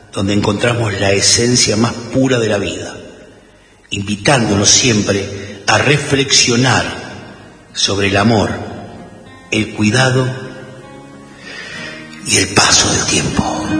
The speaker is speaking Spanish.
donde encontramos la esencia más pura de la vida, invitándonos siempre a reflexionar sobre el amor, el cuidado y el paso del tiempo.